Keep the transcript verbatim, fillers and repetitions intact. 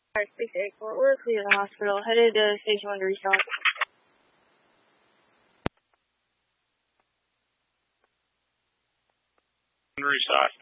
Alright, six eight four, we're at Cleveland Hospital, headed to Station one to restock. Restock.